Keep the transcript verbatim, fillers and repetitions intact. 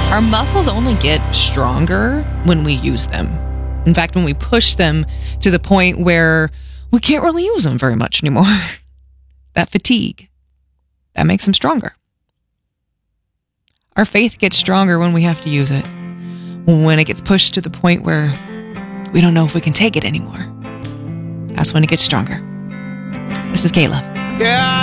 Our muscles only get stronger when we use them. In fact, when we push them to the point where we can't really use them very much anymore. That fatigue, that makes them stronger. Our faith gets stronger when we have to use it. When it gets pushed to the point where we don't know if we can take it anymore. That's when it gets stronger. This is Kayla. Yeah.